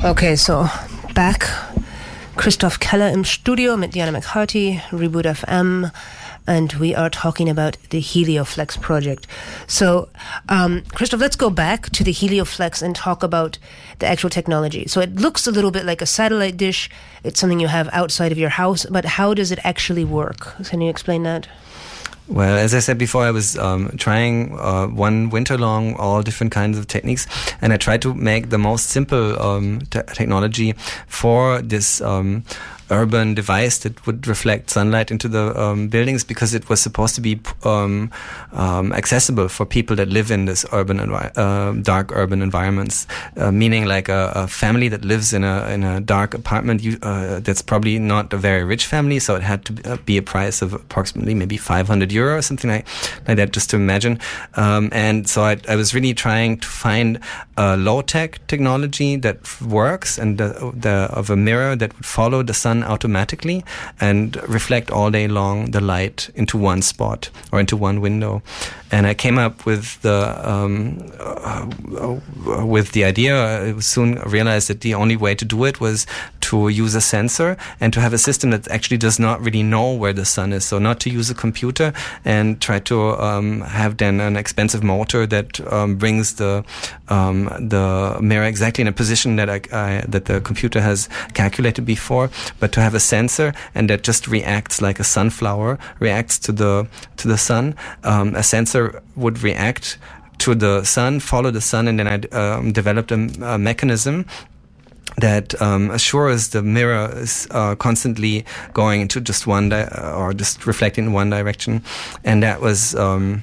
Okay, so back. Christoph Keller im Studio mit Diana McCarty, Reboot FM, and we are talking about the Helioflex project. So, Christoph, let's go back to the Helioflex and talk about the actual technology. So it looks a little bit like a satellite dish. It's something you have outside of your house, but how does it actually work? Can you explain that? Well, as I said before, I was trying one winter long all different kinds of techniques, and I tried to make the most simple technology for this urban device that would reflect sunlight into the buildings, because it was supposed to be accessible for people that live in this urban dark urban environments, meaning like a family that lives in a dark apartment that's probably not a very rich family, so it had to be a price of approximately maybe 500 euro or something like that, just to imagine. And so I was really trying to find a low-tech technology that works, and of a mirror that would follow the sun automatically and reflect all day long the light into one spot or into one window. And I came up with the idea. I soon realized that the only way to do it was to use a sensor and to have a system that actually does not really know where the sun is. So not to use a computer and try to have then an expensive motor that brings the mirror exactly in a position that that the computer has calculated before, but to have a sensor and that just reacts like a sunflower reacts to the sun. A sensor would react to the sun, follow the sun, and then I developed a mechanism that assures the mirror is constantly going into just or just reflecting in one direction. And that was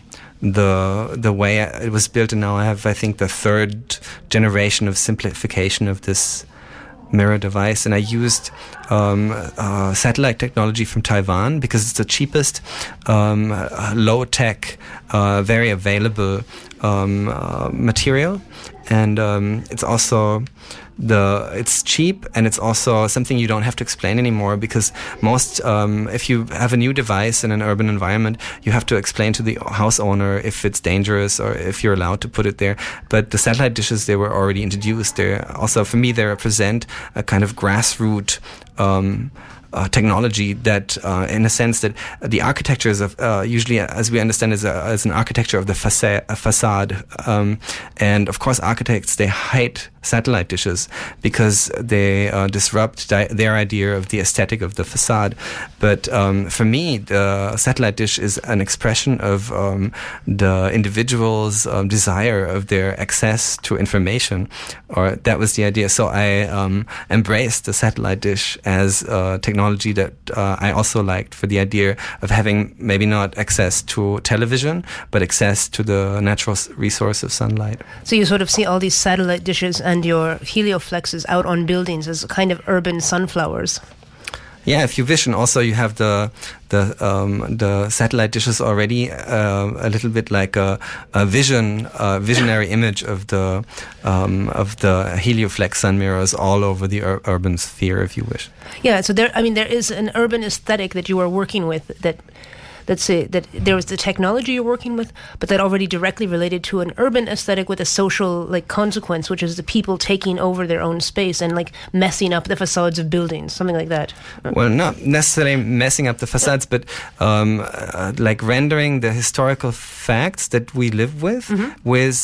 the way it was built. And now I have, I think, the third generation of simplification of this mirror device, and I used satellite technology from Taiwan because it's the cheapest, low-tech, very available material, and it's also it's cheap, and it's also something you don't have to explain anymore, because most if you have a new device in an urban environment, you have to explain to the house owner if it's dangerous or if you're allowed to put it there. But the satellite dishes, they were already introduced. They're also, for me, they represent a kind of grassroots technology that, in a sense, that the architecture is usually, as we understand, is an architecture of the facade. And of course, architects, they hate satellite dishes because they disrupt their idea of the aesthetic of the facade. But for me, the satellite dish is an expression of the individual's desire of their access to information, or that was the idea. So I embraced the satellite dish as technology that I also liked, for the idea of having maybe not access to television, but access to the natural resource of sunlight. So you sort of see all these satellite dishes and your Helioflexes out on buildings as kind of urban sunflowers. Yeah, if you wish, and also you have the satellite dishes already a little bit like a visionary image of the Helioflex sun mirrors all over the urban sphere, if you wish. Yeah, so there is an urban aesthetic that you are working with that. Let's say that there was the technology you're working with, but that already directly related to an urban aesthetic with a social consequence, which is the people taking over their own space and messing up the facades of buildings, something like that. Well, not necessarily messing up the facades, but rendering the historical facts that we live with, with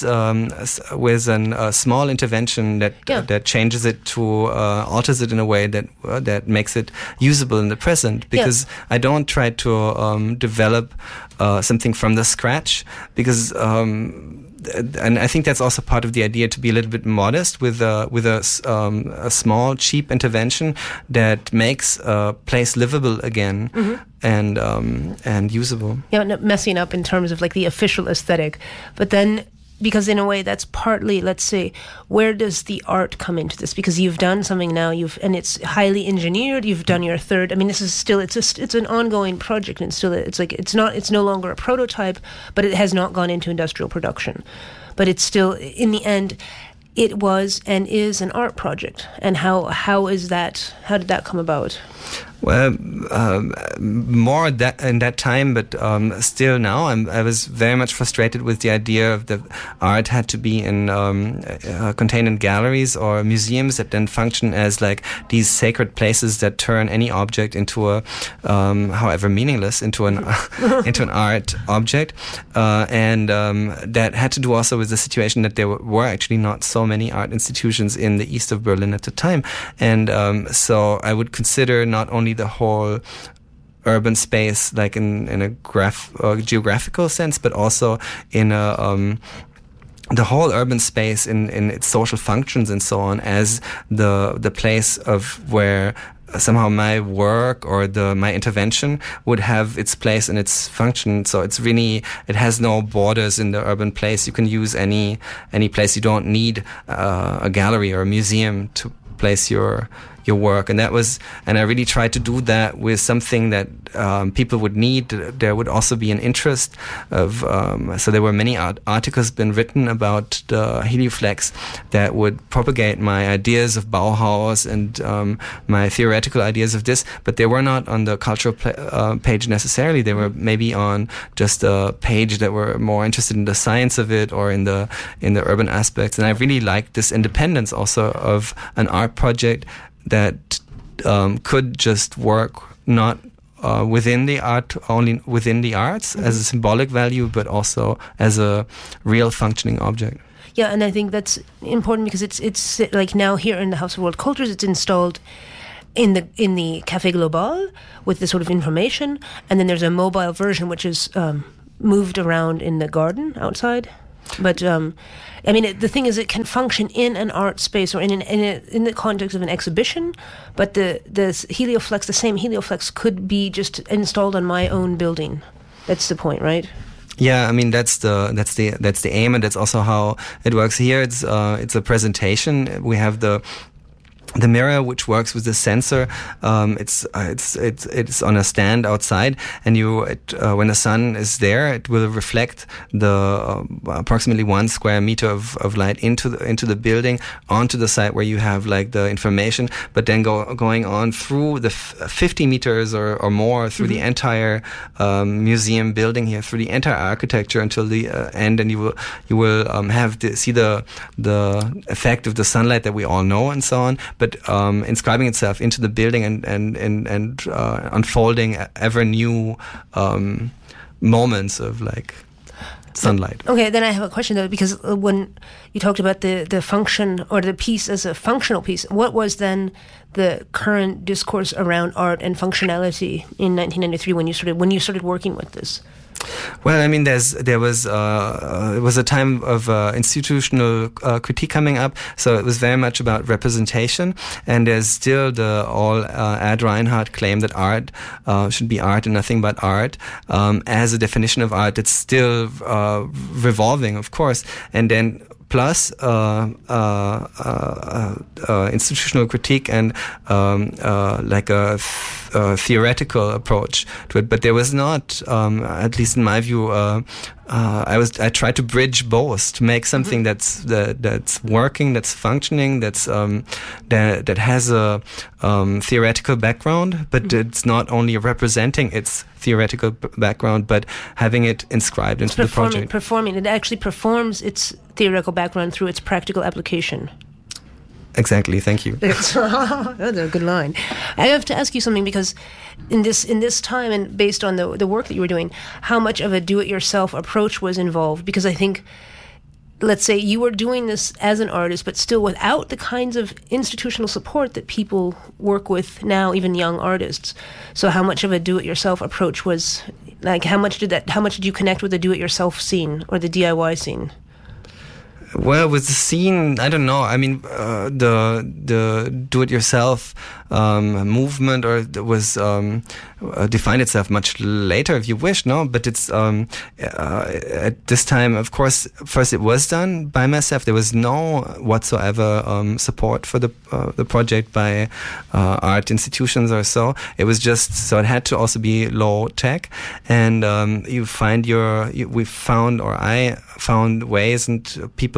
a small intervention that changes it to alters it in a way that makes it usable in the present. Because I don't try to develop something from the scratch, because and I think that's also part of the idea, to be a little bit modest with a small, cheap intervention that makes a place livable again and usable. Yeah, not messing up in terms of the official aesthetic, but then. Because in a way, that's partly, let's say, where does the art come into this? Because you've done something now, and it's highly engineered. You've done your third. I mean, this is still it's an ongoing project, and it's no longer a prototype, but it has not gone into industrial production. But it's still, in the end, it was and is an art project. And how is that? How did that come about? Well, more in that time, but still now, I was very much frustrated with the idea of the art had to be contained in galleries or museums that then function as like these sacred places that turn any object into a, however meaningless, into an into an art object, and that had to do also with the situation that there were actually not so many art institutions in the east of Berlin at the time, and so I would consider not only the whole urban space, like in a geographical sense, but also in a the whole urban space in its social functions and so on, as the place of where somehow my work or my intervention would have its place and its function. So it's really, it has no borders in the urban place. You can use any place. You don't need a gallery or a museum to place your work, and I really tried to do that with something that people would need. There would also be an interest of, so there were many articles been written about the Helioflex that would propagate my ideas of Bauhaus and my theoretical ideas of this, but they were not on the cultural page necessarily. They were maybe on just a page that were more interested in the science of it or in the urban aspects. And I really liked this independence also of an art project that could just work not within the art, only within the arts as a symbolic value, but also as a real functioning object. Yeah, and I think that's important because it's like now here in the House of World Cultures, it's installed in the Café Global with the sort of information, and then there's a mobile version which is moved around in the garden outside. But I mean, the thing is, it can function in an art space or in the context of an exhibition. But the Helioflex, the same Helioflex, could be just installed on my own building. That's the point, right? Yeah, I mean that's the aim, and that's also how it works here. It's a presentation. We have the mirror, which works with the sensor. It's on a stand outside, and when the sun is there, it will reflect the approximately 1 square meter of light into the building onto the site where you have like the information. But then going on through the 50 meters or more through the entire museum building here, through the entire architecture until the end, and you will have to see the effect of the sunlight that we all know and so on. But inscribing itself into the building and unfolding ever new moments of like sunlight. Okay, then I have a question though, because when you talked about the function or the piece as a functional piece, what was then the current discourse around art and functionality in 1993 when you started working with this? Well, I mean, it was a time of institutional critique coming up, so it was very much about representation, and there's still the Ad Reinhardt claim that art should be art and nothing but art, as a definition of art. It's still revolving, of course, and then plus institutional critique and like a theoretical approach to it. But there was not, at least in my view, I tried to bridge both to make something that's working, that's functioning, that has a theoretical background, but it's not only representing its theoretical background, but having it inscribed into the project. It actually performs its theoretical background through its practical application. Exactly. Thank you. That's a good line. I have to ask you something, because in this time, and based on the work that you were doing, how much of a do-it-yourself approach was involved? Because I think, let's say you were doing this as an artist, but still without the kinds of institutional support that people work with now, even young artists. So how much of a do-it-yourself approach was, like, how much did you connect with the do-it-yourself scene or the DIY scene? Well, with the scene, I don't know. I mean, the do-it-yourself movement was defined itself much later, if you wish. No, but it's at this time, of course. First, it was done by myself. There was no whatsoever support for the project by art institutions or so. It was just so it had to also be low tech, and I found ways, and people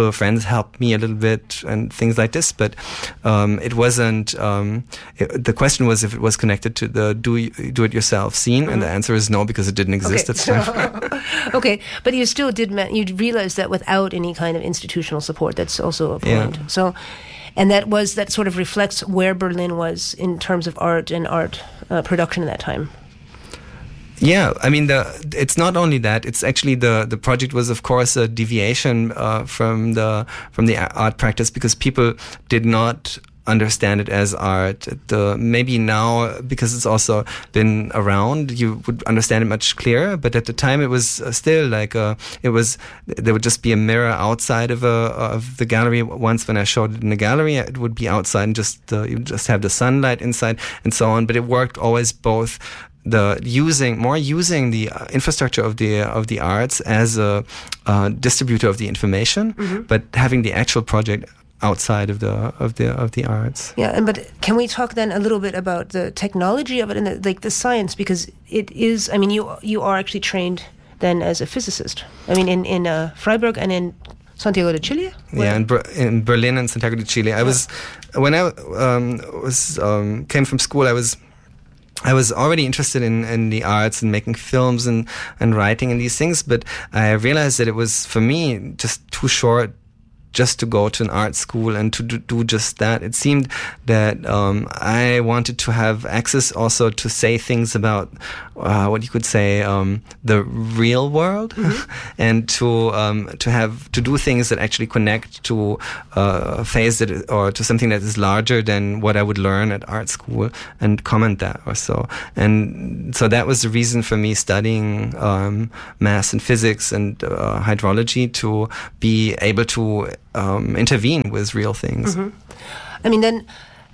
couple of friends helped me a little bit and things like this, but it wasn't. The question was if it was connected to the do-it-yourself scene, and the answer is no, because it didn't exist at the time. Okay, but you still did. You realized that without any kind of institutional support, that's also a point. Yeah. So. And that sort of reflects where Berlin was in terms of art and art production at that time. Yeah, I mean, it's not only that. It's actually the project was, of course, a deviation from the art practice, because people did not understand it as art. Maybe now, because it's also been around, you would understand it much clearer. But at the time, it was still like there would just be a mirror outside of the gallery. Once when I showed it in the gallery, it would be outside, and you just have the sunlight inside and so on. But it worked always both. Using the infrastructure of the arts as a distributor of the information, but having the actual project outside of the arts. Yeah, but can we talk then a little bit about the technology of it and the science, because it is. I mean, you are actually trained then as a physicist. I mean, in Freiburg and in Santiago de Chile. Yeah, in Berlin and Santiago de Chile. I was when I came from school. I was already interested in the arts and making films and writing and these things, but I realized that it was, for me, just too short just to go to an art school and to do just that. It seemed that I wanted to have access also to say things about what you could say the real world, and to do things that actually connect to a phase or to something that is larger than what I would learn at art school and comment that or so. And so that was the reason for me studying math and physics and hydrology, to be able to intervene with real things. I mean, then,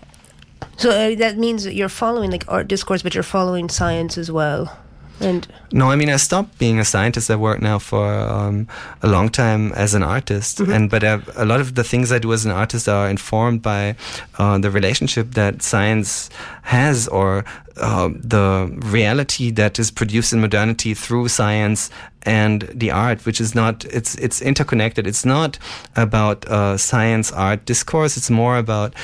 so that means that you're following like art discourse, but you're following science as well. And no, I mean, I stopped being a scientist. I worked now for a long time as an artist, but a lot of the things I do as an artist are informed by the relationship that science has, or the reality that is produced in modernity through science and the art, which is not, it's interconnected. It's not about science art discourse. It's more about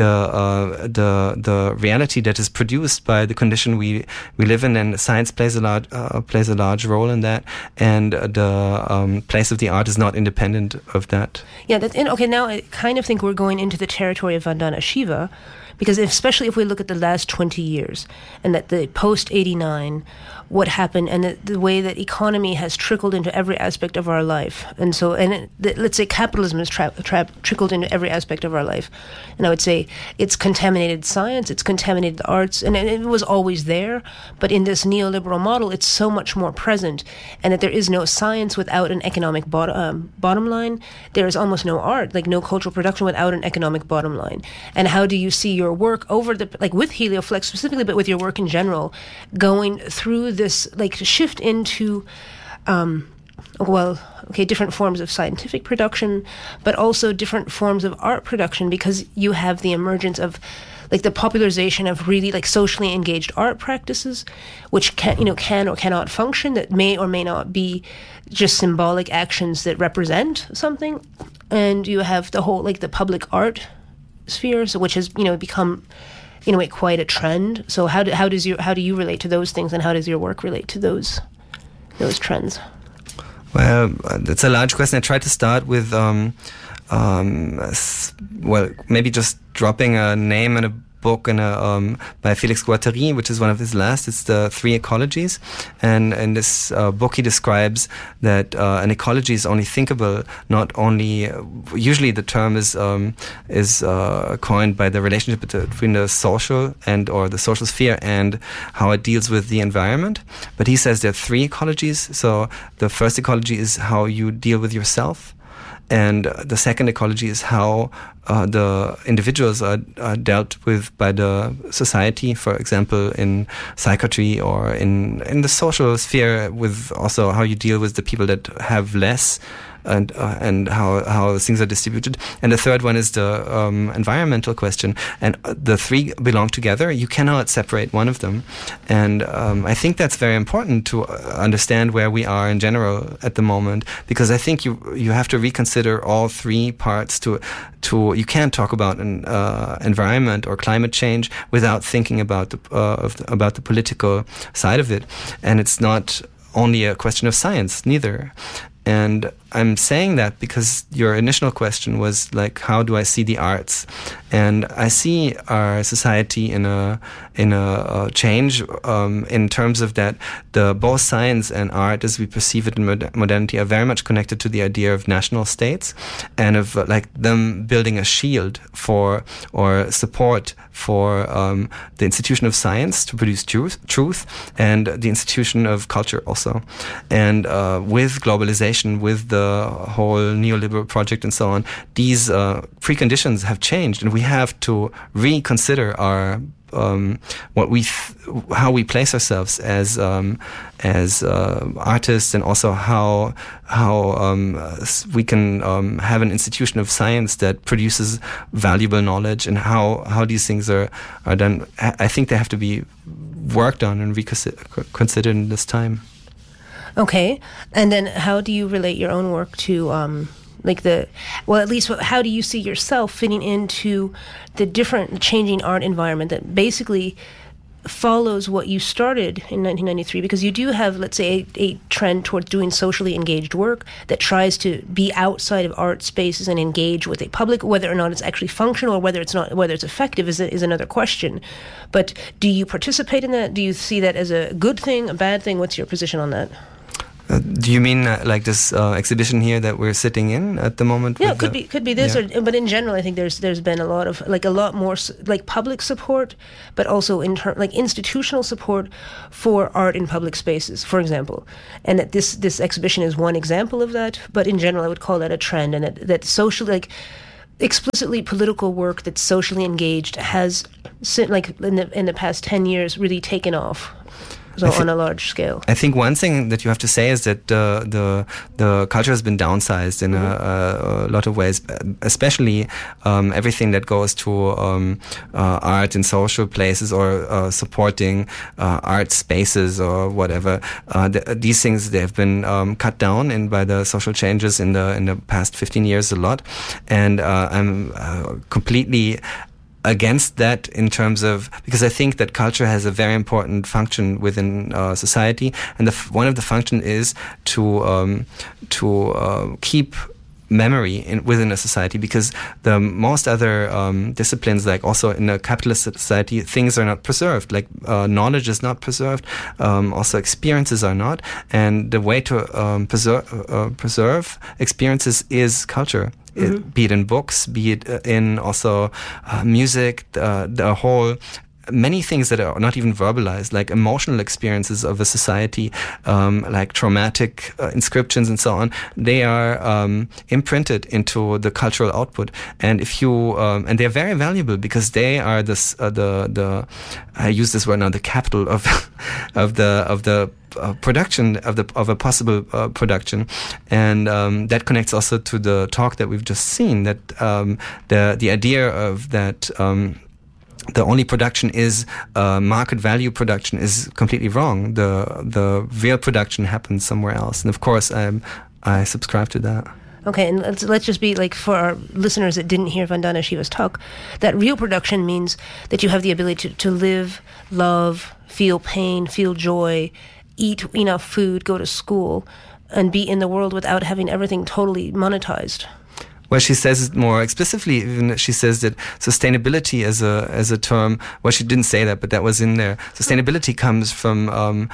the reality that is produced by the condition we live in, and science plays a large role in that, and the place of the art is not independent of that. Yeah, okay. Now I kind of think we're going into the territory of Vandana Shiva, because especially if we look at the last 20 years and that the post-89, what happened, and the way that economy has trickled into every aspect of our life. And so, let's say capitalism has trickled into every aspect of our life. And I would say it's contaminated science, it's contaminated the arts, and it was always there. But in this neoliberal model, it's so much more present, and that there is no science without an economic bottom line. There is almost no art, like no cultural production without an economic bottom line. And how do you see your work over with Helioflex specifically, but with your work in general, going through this shift into different forms of scientific production, but also different forms of art production, because you have the emergence of the popularization of really socially engaged art practices, which can or cannot function, that may or may not be just symbolic actions that represent something. And you have the whole the public art sphere, so which has become quite a trend. So how do you relate to those things, and how does your work relate to those trends? Well, that's a large question. I tried to start with maybe just dropping a name and a book by Felix Guattari, which is one of his last. It's the Three Ecologies, and in this book he describes that an ecology is only thinkable, not only usually the term is coined by the relationship between the social or the social sphere and how it deals with the environment. But he says there are three ecologies. So the first ecology is how you deal with yourself. And the second ecology is how the individuals are dealt with by the society, for example, in psychiatry, or in the social sphere, with also how you deal with the people that have less and how things are distributed. And the third one is the environmental question. And the three belong together. You cannot separate one of them. And I think that's very important to understand where we are in general at the moment, because I think you have to reconsider all three parts to you can't talk about an environment or climate change without thinking about the political side of it. And it's not only a question of science, neither. And I'm saying that because your initial question was like, how do I see the arts? And I see our society in a change in terms of that both science and art, as we perceive it in modernity, are very much connected to the idea of national states and of like them building a shield for or support for the institution of science to produce truth and the institution of culture also. And with globalization, with the whole neoliberal project and so on, these preconditions have changed, and we have to reconsider our how we place ourselves as artists, and also how we can have an institution of science that produces valuable knowledge, and how these things are done. I think they have to be worked on and reconsidered in this time. Okay, and then how do you relate your own work to how do you see yourself fitting into the different changing art environment that basically follows what you started in 1993? Because you do have, let's say, a trend towards doing socially engaged work that tries to be outside of art spaces and engage with a public. Whether or not it's actually functional or whether it's effective is another question. But do you participate in that? Do you see that as a good thing, a bad thing? What's your position on that? Do you mean like this exhibition here that we're sitting in at the moment? Yeah, could be this, yeah. But in general, I think there's been a lot more public support, but also institutional support for art in public spaces, for example. And that this exhibition is one example of that. But in general, I would call that a trend, and that social explicitly political work that's socially engaged has in the past 10 years really taken off. So on a large scale. I think one thing that you have to say is that the culture has been downsized in a lot of ways, especially everything that goes to art in social places or supporting art spaces or whatever. These things, they have been cut down by the social changes in the past 15 years a lot, and I'm completely against that in terms of, because I think that culture has a very important function within society, and one of the function is to keep memory within a society, because the most other disciplines, like also in a capitalist society, things are not preserved, like knowledge is not preserved, also experiences are not, and the way to preserve experiences is culture. Be it in books, be it in also music, the whole many things that are not even verbalized, like emotional experiences of a society, like traumatic inscriptions and so on. They are imprinted into the cultural output, and if you and they're very valuable because they are the I use this word now, the capital of the production of a possible production, and that connects also to the talk that we've just seen. That the idea of that. The only production is market value production is completely wrong. The real production happens somewhere else, and of course, I subscribe to that. Okay, and let's just be for our listeners that didn't hear Vandana Shiva's talk, that real production means that you have the ability to live, love, feel pain, feel joy, eat enough food, go to school, and be in the world without having everything totally monetized. Well, she says it more explicitly. Even she says that sustainability as a term. Well, she didn't say that, but that was in there. Sustainability comes from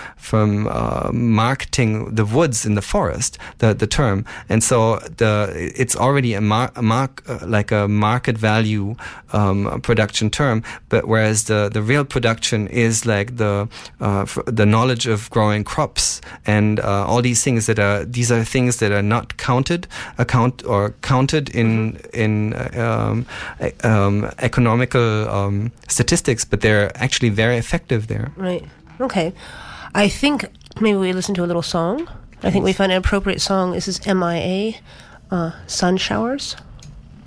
marketing the woods in the forest, the term, and so it's already a market value production term. But whereas the real production is like the knowledge of growing crops and all these things these are things that are not counted in economical statistics, but they're actually very effective there. Right. Okay. I think maybe we listen to a little song. I think we find an appropriate song. This is MIA sun showers?